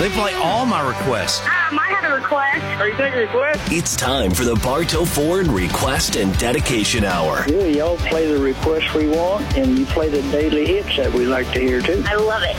They play all my requests. I had a request. Are you taking requests? It's time for the Bartow Ford Request and Dedication Hour. Yeah, y'all play the requests we want, and you play the daily hits that we like to hear, too. I love it.